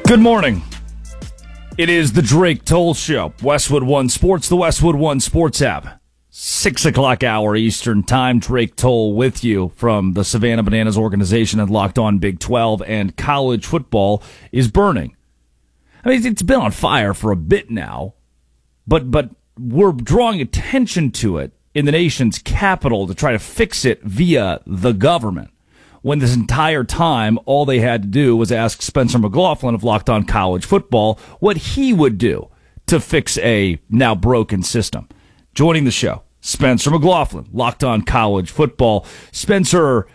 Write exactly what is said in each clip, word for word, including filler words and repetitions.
Good morning. It is the Drake Toll Show. Westwood One Sports, the Westwood One Sports app. Six o'clock hour Eastern time. Drake Toll with you from the Savannah Bananas organization and Locked On Big twelve, and college football is burning. I mean, it's been on fire for a bit now, but but we're drawing attention to it in the nation's capital to try to fix it via the government, when this entire time all they had to do was ask Spencer McLaughlin of Locked On College Football what he would do to fix a now broken system. Joining the show, Spencer McLaughlin, Locked On College Football. Spencer,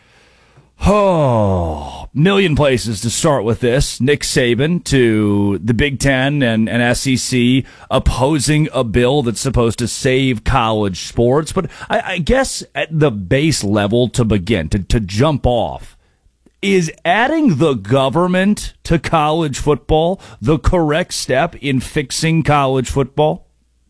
oh, million places to start with this. Nick Saban to the Big Ten and, and S E C opposing a bill that's supposed to save college sports. But I, I guess at the base level to begin, to, to jump off, is adding the government to college football the correct step in fixing college football?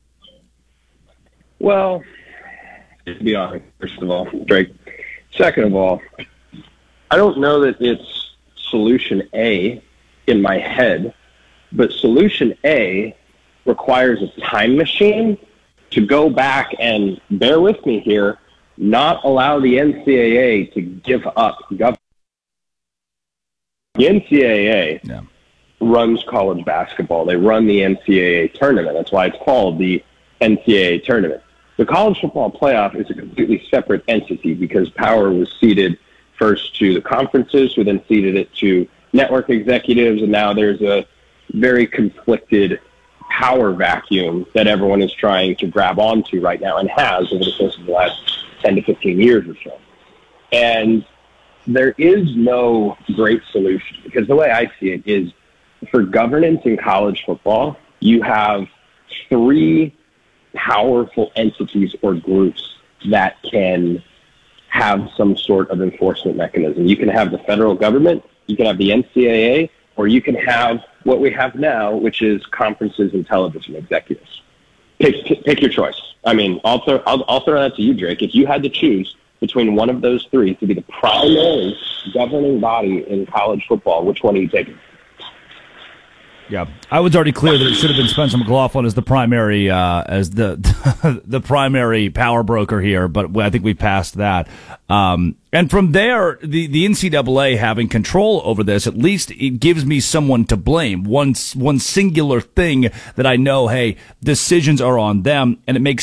Well, to be honest, first of all, Drake. Second of all, I don't know that it's solution A in my head, but solution A requires a time machine to go back and, bear with me here, not allow the N C double A to give up government. The N C double A yeah. runs college basketball. They run the N C double A tournament. That's why it's called the N C double A tournament. The college football playoff is a completely separate entity because power was ceded first to the conferences, who then ceded it to network executives, and now there's a very conflicted power vacuum that everyone is trying to grab onto right now and has over the course of the last ten to fifteen years or so. And there is no great solution because the way I see it is, for governance in college football, you have three powerful entities or groups that can have some sort of enforcement mechanism. You can have the federal government, you can have the N C double A, or you can have what we have now, which is conferences and television executives. Pick, pick, pick your choice. I mean, I'll throw, I'll, I'll throw that to you, Drake. If you had to choose between one of those three to be the primary governing body in college football, which one are you taking? Yeah, I was already clear that it should have been Spencer McLaughlin as the primary, uh, as the the primary power broker here, but I think we passed that. Um, and from there, the, the N C double A having control over this, at least it gives me someone to blame. One one singular thing that I know, hey, decisions are on them, and it makes